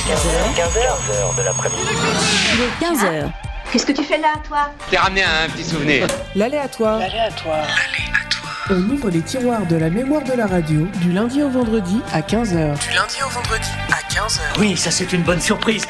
15h de l'après-midi. Il est 15h. Qu'est-ce que tu fais là, toi? T'es ramené à un petit souvenir. L'aléatoire. On ouvre les tiroirs de la mémoire de la radio du lundi au vendredi à 15h. Oui, ça c'est une bonne surprise.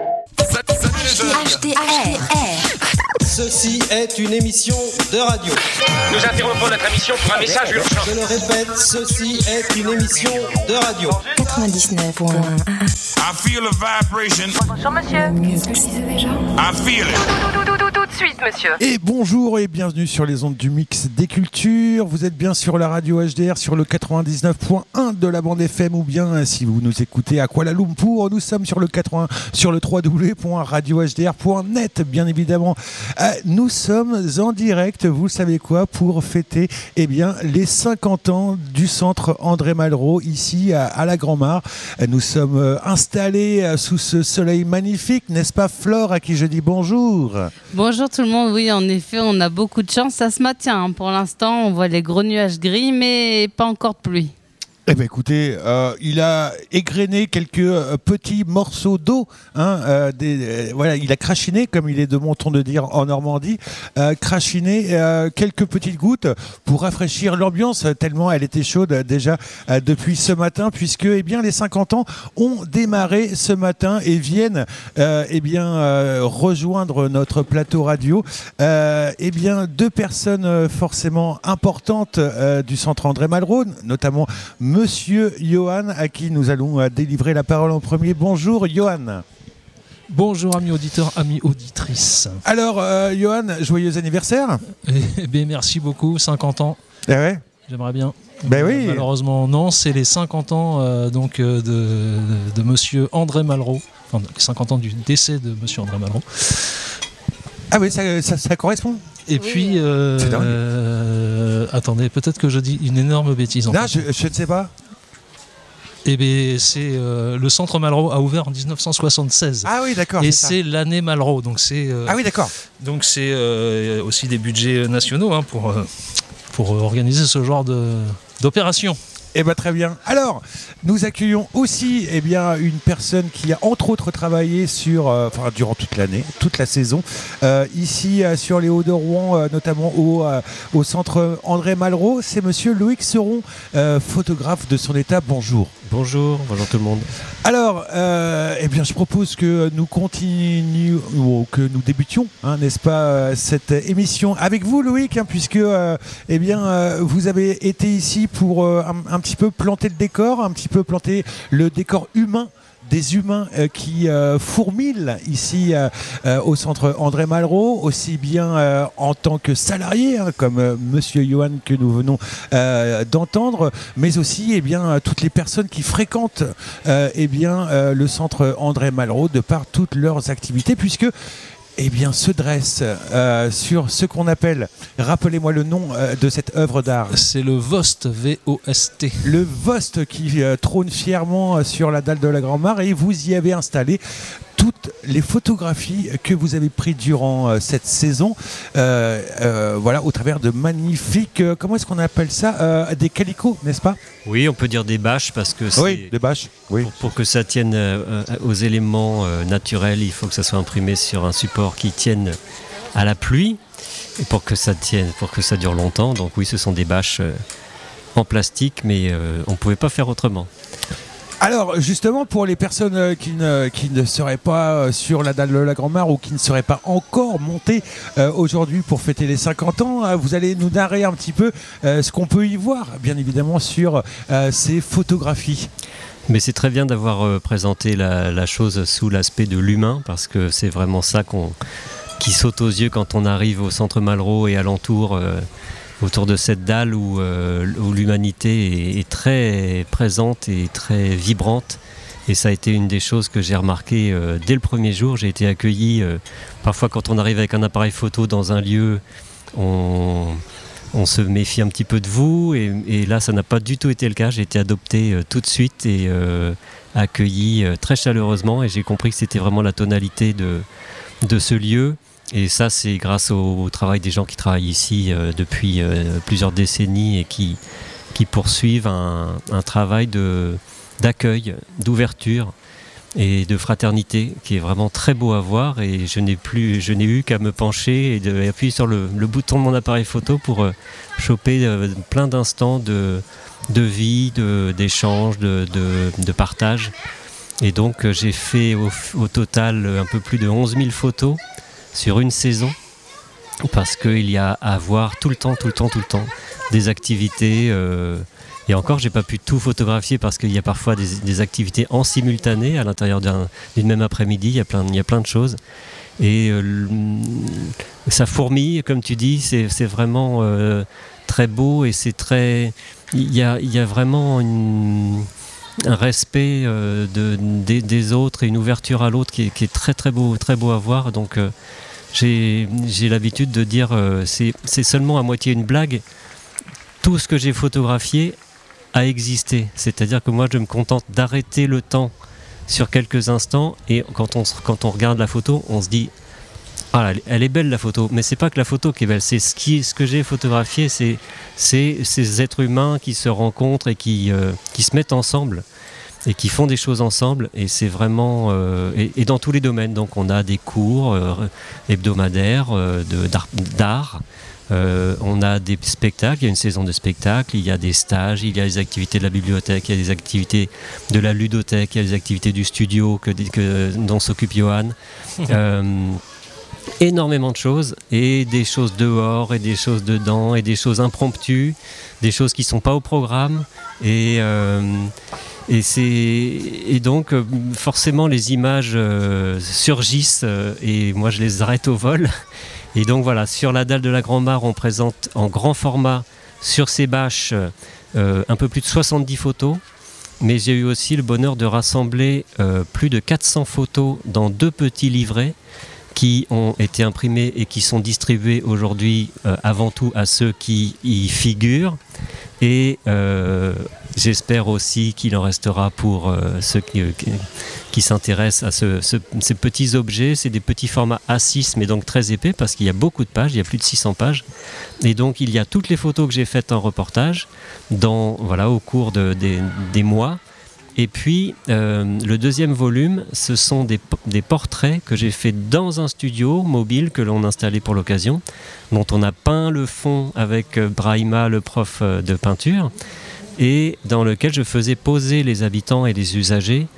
HDR. Ceci est une émission de radio. Nous interrompons notre émission pour un message urgent. Je le répète, ceci est une émission de radio. 99.1. I feel a vibration. Bonjour, monsieur. Qu'est-ce que c'est déjà? I feel it. Tout de suite, monsieur. Et bonjour et bienvenue sur les ondes du Mix des Cultures. Vous êtes bien sur la radio HDR, sur le 99.1 de la bande FM, ou bien si vous nous écoutez à Kuala Lumpur, nous sommes sur le 80, sur le www.radiohdr.net, bien évidemment. Nous sommes en direct, vous savez quoi, pour fêter les 50 ans du centre André Malraux, ici à la Grand-Mare. Nous sommes installés sous ce soleil magnifique, n'est-ce pas Flore, à qui je dis bonjour? Bonjour tout le monde, oui en effet on a beaucoup de chance, ça se maintient hein. Pour l'instant on voit les gros nuages gris mais pas encore de pluie. Eh bien écoutez, il a égrené quelques petits morceaux d'eau, voilà, il a crachiné, comme il est de mon ton de dire en Normandie, crachiné quelques petites gouttes pour rafraîchir l'ambiance, tellement elle était chaude déjà depuis ce matin, puisque les 50 ans ont démarré ce matin et viennent rejoindre notre plateau radio. Deux personnes forcément importantes du centre André Malraux, notamment Monsieur Johan, à qui nous allons délivrer la parole en premier. Bonjour Johan. Bonjour amis auditeurs, amis auditrices. Alors Johan, joyeux anniversaire. Eh bien merci beaucoup, 50 ans. Eh ouais. J'aimerais bien. Oui. Malheureusement non, c'est les 50 ans de Monsieur André Malraux. Enfin, les 50 ans du décès de Monsieur André Malraux. Ah oui, ça correspond. Et puis, attendez, peut-être que je dis une énorme bêtise. Non, je ne sais pas. Eh bien, c'est le centre Malraux a ouvert en 1976. Ah oui, d'accord. Et c'est l'année Malraux, donc c'est. Ah oui, d'accord. Donc c'est aussi des budgets nationaux pour organiser ce genre d'opération. Eh bien très bien. Alors, nous accueillons aussi une personne qui a entre autres travaillé durant toute l'année, toute la saison, ici sur les Hauts-de-Rouen, notamment au centre André Malraux. C'est monsieur Loïc Seron, photographe de son état. Bonjour. Bonjour tout le monde. Alors, je propose que nous continuions, ou que nous débutions, n'est-ce pas, cette émission avec vous, Loïc, puisque vous avez été ici pour un petit peu planter le décor humain. Des humains qui fourmillent ici au centre André Malraux, aussi bien en tant que salariés, comme Monsieur Johan que nous venons d'entendre, mais aussi toutes les personnes qui fréquentent le centre André Malraux de par toutes leurs activités, puisque se dresse sur ce qu'on appelle, rappelez-moi le nom de cette œuvre d'art. C'est le VOST, V-O-S-T. Le VOST qui trône fièrement sur la dalle de la Grand-Mare, et vous y avez installé toutes les photographies que vous avez prises durant cette saison, au travers de magnifiques, comment est-ce qu'on appelle ça, des calicots, n'est-ce pas? Oui, on peut dire des bâches parce que oui, des bâches. Oui. Pour que ça tienne aux éléments naturels, il faut que ça soit imprimé sur un support qui tienne à la pluie, et pour que ça dure longtemps. Donc oui, ce sont des bâches en plastique, mais on ne pouvait pas faire autrement. Alors justement, pour les personnes qui ne seraient pas sur la dalle de la Grand-Mare ou qui ne seraient pas encore montées aujourd'hui pour fêter les 50 ans, vous allez nous narrer un petit peu ce qu'on peut y voir, bien évidemment, sur ces photographies. Mais c'est très bien d'avoir présenté la chose sous l'aspect de l'humain, parce que c'est vraiment ça qui saute aux yeux quand on arrive au centre Malraux et alentour, autour de cette dalle où l'humanité est très présente et très vibrante. Et ça a été une des choses que j'ai remarqué dès le premier jour. J'ai été accueilli, parfois quand on arrive avec un appareil photo dans un lieu, on se méfie un petit peu de vous. Et là, ça n'a pas du tout été le cas. J'ai été adopté tout de suite et accueilli très chaleureusement. Et j'ai compris que c'était vraiment la tonalité de ce lieu. Et ça, c'est grâce au travail des gens qui travaillent ici depuis plusieurs décennies et qui poursuivent un travail d'accueil, d'ouverture et de fraternité qui est vraiment très beau à voir, et je n'ai eu qu'à me pencher et appuyer sur le bouton de mon appareil photo pour choper plein d'instants de vie, d'échange, de partage. Et donc j'ai fait au total un peu plus de 11 000 photos sur une saison, parce qu'il y a à voir tout le temps des activités. Et encore, j'ai pas pu tout photographier parce qu'il y a parfois des activités en simultané à l'intérieur d'une même après-midi. Il y a plein de choses. Et ça fourmille, comme tu dis, c'est vraiment très beau, et c'est très... Il y a vraiment un respect des autres et une ouverture à l'autre qui est très beau à voir. Donc j'ai l'habitude de dire c'est seulement à moitié une blague. Tout ce que j'ai photographié a existé. C'est-à-dire que moi je me contente d'arrêter le temps sur quelques instants, et quand on regarde la photo, on se dit ah, elle est belle la photo, mais c'est pas que la photo qui est belle, c'est ce que j'ai photographié, c'est ces êtres humains qui se rencontrent et qui se mettent ensemble et qui font des choses ensemble, et c'est vraiment et dans tous les domaines. Donc on a des cours hebdomadaires d'art, on a des spectacles, il y a une saison de spectacles, il y a des stages, il y a des activités de la bibliothèque, il y a des activités de la ludothèque, il y a des activités du studio dont s'occupe Johan. Énormément de choses, et des choses dehors, et des choses dedans, et des choses impromptues, des choses qui ne sont pas au programme, et donc forcément les images surgissent, et moi je les arrête au vol. Et donc voilà, sur la dalle de la Grand-Mare, on présente en grand format sur ces bâches un peu plus de 70 photos, mais j'ai eu aussi le bonheur de rassembler plus de 400 photos dans 2 petits livrets qui ont été imprimés et qui sont distribués aujourd'hui avant tout à ceux qui y figurent, et j'espère aussi qu'il en restera pour ceux qui s'intéressent à ces petits objets. C'est des petits formats A6, mais donc très épais, parce qu'il y a beaucoup de pages, il y a plus de 600 pages, et donc il y a toutes les photos que j'ai faites en reportage au cours des mois. Et puis, le deuxième volume, ce sont des portraits que j'ai faits dans un studio mobile que l'on a installé pour l'occasion, dont on a peint le fond avec Brahima, le prof de peinture, et dans lequel je faisais poser les habitants et les usagers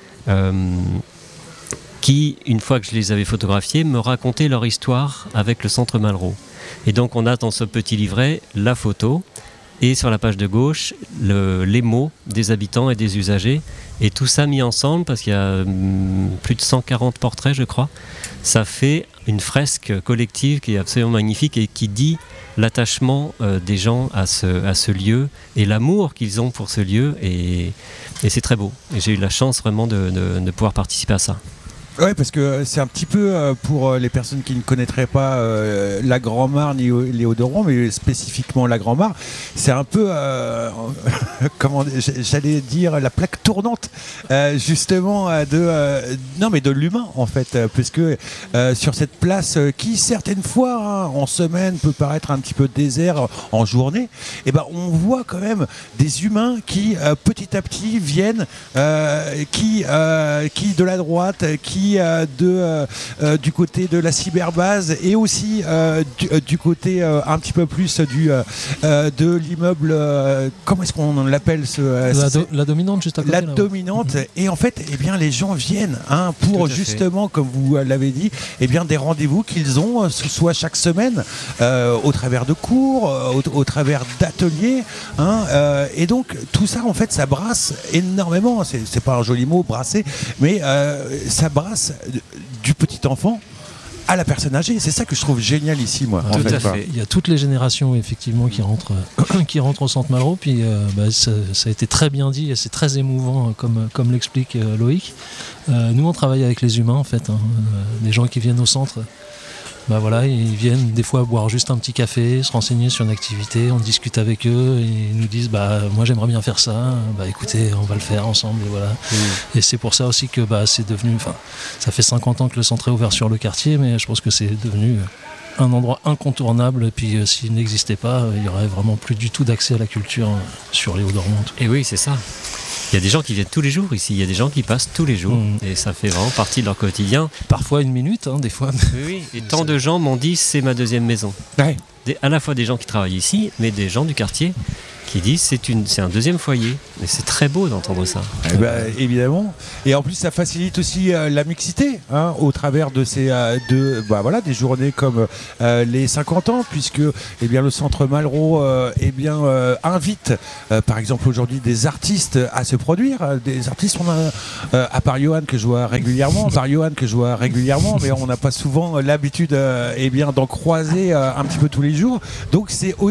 qui, une fois que je les avais photographiés, me racontaient leur histoire avec le Centre Malraux. Et donc, on a dans ce petit livret la photo, et sur la page de gauche, les mots des habitants et des usagers. Et tout ça mis ensemble, parce qu'il y a plus de 140 portraits, je crois. Ça fait une fresque collective qui est absolument magnifique, et qui dit l'attachement des gens à ce lieu, et l'amour qu'ils ont pour ce lieu. Et c'est très beau. Et j'ai eu la chance vraiment de pouvoir participer à ça. Ouais, parce que c'est un petit peu pour les personnes qui ne connaîtraient pas la Grand-Mare ni les Hauts-de-Rouen, mais spécifiquement la Grand-Mare, c'est un peu, comment j'allais dire, la plaque tournante justement de l'humain en fait, puisque sur cette place qui certaines fois en semaine peut paraître un petit peu désert en journée, et ben on voit quand même des humains qui petit à petit viennent, qui de la droite, qui du côté de la cyberbase, et aussi du côté un petit peu plus de l'immeuble, comment est-ce qu'on l'appelle la dominante, juste à côté. La dominante. Et en fait, eh bien, les gens viennent pour justement, comme vous l'avez dit, eh bien, des rendez-vous qu'ils ont, soit chaque semaine, au travers de cours, au travers d'ateliers. Et donc, tout ça, en fait, ça brasse énormément. C'est pas un joli mot, brasser, mais ça brasse du petit enfant à la personne âgée. C'est ça que je trouve génial ici, moi. Tout à fait. Il y a toutes les générations effectivement qui rentrent au Centre Malraux. Puis ça a été très bien dit, et c'est très émouvant, comme l'explique Loïc. Nous, on travaille avec les humains en fait. Les gens qui viennent au centre. Ils viennent des fois boire juste un petit café, se renseigner sur une activité, on discute avec eux, et ils nous disent moi j'aimerais bien faire ça, écoutez, on va le faire ensemble, et voilà. Et c'est pour ça aussi que c'est devenu, ça fait 50 ans que le centre est ouvert sur le quartier, mais je pense que c'est devenu un endroit incontournable, et puis s'il n'existait pas, il n'y aurait vraiment plus du tout d'accès à la culture sur les Hauts-de-Rouen. Et oui, c'est ça. Il y a des gens qui viennent tous les jours ici, il y a des gens qui passent tous les jours et ça fait vraiment partie de leur quotidien. Parfois une minute, des fois. Oui, et tant de gens m'ont dit c'est ma deuxième maison. Ouais. À la fois des gens qui travaillent ici, mais des gens du quartier qui disent c'est un deuxième foyer. Mais c'est très beau d'entendre ça. Évidemment. Et en plus, ça facilite aussi la mixité au travers de ces des journées comme les 50 ans, puisque le Centre Malraux invite par exemple aujourd'hui des artistes à se produire. Des artistes, on a à part Johan que je vois régulièrement, mais on n'a pas souvent l'habitude d'en croiser un petit peu tous les jours. Donc c'est aussi